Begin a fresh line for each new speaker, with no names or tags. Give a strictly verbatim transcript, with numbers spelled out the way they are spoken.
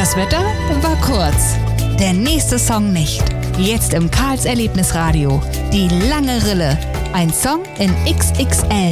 Das Wetter war kurz. Der nächste Song nicht. Jetzt im Karls Erlebnisradio. Die lange Rille. Ein Song in X X L.